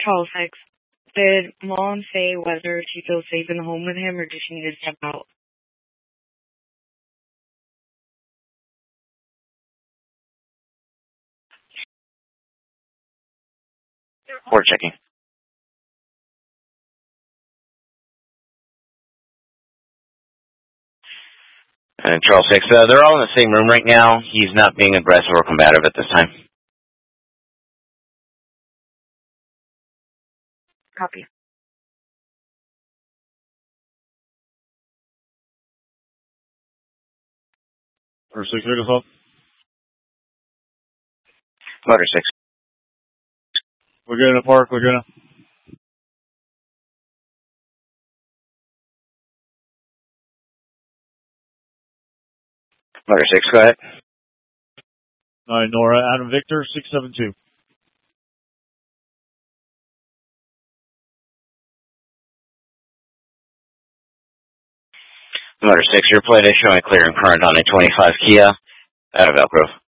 Charles 6. Did Mom say whether she feels safe in the home with him or does she need to step out? We're checking. And Charles 6, they're all in the same room right now. He's not being aggressive or combative at this time. Copy. Motor 6, pick us up. Motor 6. We're good in the park, we're good. Motor 6, go ahead. Alright, Nora, Adam Victor, 672. Motor 6, your plate is showing clear and current on a 25 Kia out of Elk Grove.